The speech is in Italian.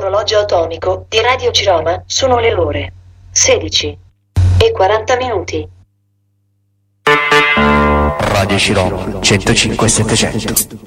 sull'orologio atomico di Radio Ciroma sono le ore 16:40. Radio Ciroma 105 700.